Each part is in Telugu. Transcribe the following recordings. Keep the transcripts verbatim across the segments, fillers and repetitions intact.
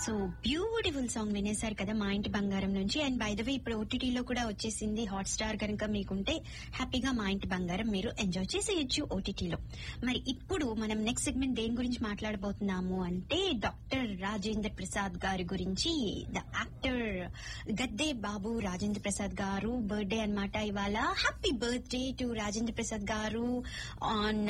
సో బ్యూటిఫుల్ సాంగ్ వినేశారు కదా మా ఇంటి బంగారం నుంచి. అండ్ బై ద వే ఇప్పుడు ఓటీటీలో కూడా వచ్చేసింది హాట్ స్టార్ కనుక మీకుంటే హ్యాపీగా మా ఇంటి బంగారం మీరు ఎంజాయ్ చేసేయచ్చు ఓటీటీలో. మరి ఇప్పుడు మనం నెక్స్ట్ సెగ్మెంట్ దేని గురించి మాట్లాడబోతున్నాము అంటే డాక్టర్ రాజేంద్ర ప్రసాద్ గారి గురించి. ద యాక్టర్ గద్దే బాబు రాజేంద్ర ప్రసాద్ గారు బర్త్డే అన్నమాట ఇవాళ. Happy birthday to Rajendra Prasad గారు on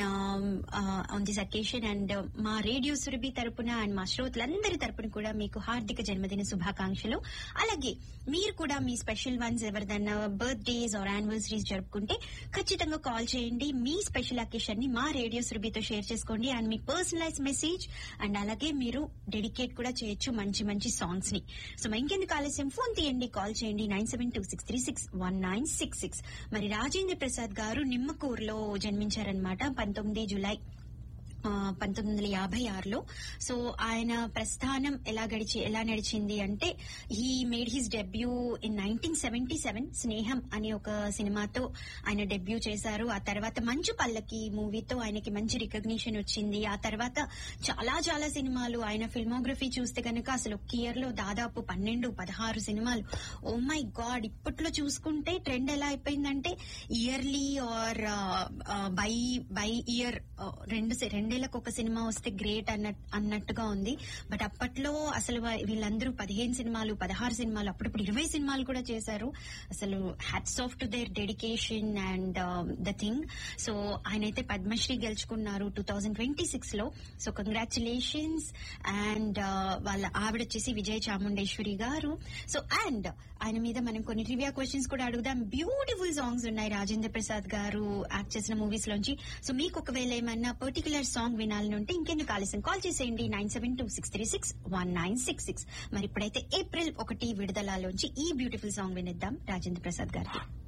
on this occasion. And మా రేడియో సురభి తరపున అండ్ మా శ్రోతలందరి తరపున కూడా మీకు హార్దిక జన్మదిన శుభాకాంక్షలు. అలాగే మీరు కూడా మీ special ones ఎవరిదన్నా birthdays are anniversaries జరుపుకుంటే ఖచ్చితంగా కాల్ చేయండి. మీ స్పెషల్ అకేషన్ ని మా రేడియో సురభితో షేర్ చేసుకోండి and me personalise message and అలాగే మీరు డెడికేట్ కూడా చేయొచ్చు మంచి మంచి సాంగ్స్ ని. సో ఇంకెందుకు ఆలస్యం, ఫోన్ తీయండి, కాల్ చేయండి nine seven two six three six one nine six six. మరి రాజేంద్ర ప్రసాద్ గారు నిమ్మకూరులో జన్మించారనమాట పంతొమ్మిది జులై పంతొమ్మిది వందల యాభై ఆరులో. సో ఆయన ప్రస్థానం ఎలా గడిచి ఎలా నడిచింది అంటే he made his debut in nineteen seventy seven స్నేహం అనే ఒక సినిమాతో ఆయన డెబ్యూ చేశారు. ఆ తర్వాత మంచు పల్లకి మూవీతో ఆయనకి మంచి రికగ్నిషన్ వచ్చింది. ఆ తర్వాత చాలా చాలా సినిమాలు, ఆయన ఫిల్మోగ్రఫీ చూస్తే కనుక అసలు ఒక ఇయర్ లో దాదాపు పన్నెండు పదహారు సినిమాలు. ఓ మై గాడ్, ఇప్పట్లో చూసుకుంటే ట్రెండ్ ఎలా అయిపోయిందంటే yearly are by by year రెండు రెండు రెండేళ్లకు ఒక సినిమా వస్తే గ్రేట్ అన్న అన్నట్టుగా ఉంది. బట్ అప్పట్లో అసలు వీళ్ళందరూ పదిహేను సినిమాలు పదహారు సినిమాలు అప్పుడప్పుడు ఇరవై సినిమాలు కూడా చేశారు. అసలు hats off to their dedication and the thing. So ఆయనైతే పద్మశ్రీ గెలుచుకున్నారు టూ థౌజండ్ ట్వంటీ సిక్స్ లో. So congratulations. అండ్ వాళ్ళ ఆవిడ వచ్చేసి విజయ చాముండేశ్వరి గారు. సో అండ్ ఆయన మీద మనం కొన్ని ట్రివియా క్వశ్చన్స్ కూడా అడుగుదాం. బ్యూటిఫుల్ సాంగ్స్ ఉన్నాయి రాజేంద్ర ప్రసాద్ గారు యాక్ట్ చేసిన మూవీస్ లోంచి. సో మీకు ఒకవేళ ఏమన్నా పర్టికులర్ సాంగ్ వినాలని ఉంటే ఇంకెందుకు ఆలస్యం, కాల్ చేసేయండి nine seven two six three six one nine six six. మరి ఇప్పుడైతే ఏప్రిల్ ఒకటి విడుదలలోంచి ఈ బ్యూటిఫుల్ సాంగ్ వినిద్దాం రాజేంద్ర ప్రసాద్ గారికి.